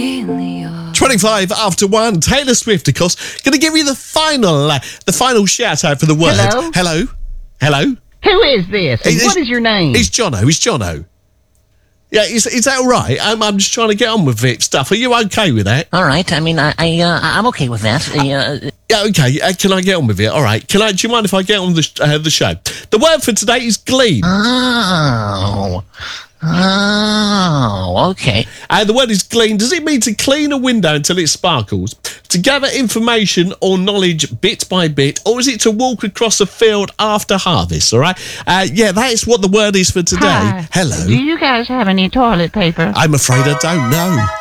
25 after 1. Taylor Swift, of course. Going to give you the final shout out for the word. Hello? Hello? Who is this? And what is your name? It's Jono. Yeah, is that all right? I'm just trying to get on with it stuff. Are you okay with that? All right. I mean, I'm okay with that. Yeah, okay. Can I get on with it? All right. Do you mind if I get on the show? The word for today is glean. Oh, okay. The word is glean. Does it mean to clean a window until it sparkles? To gather information or knowledge bit by bit? Or is it to walk across a field after harvest? All right. Yeah, that is what the word is for today. Hi. Hello. Do you guys have any toilet paper? I'm afraid I don't know.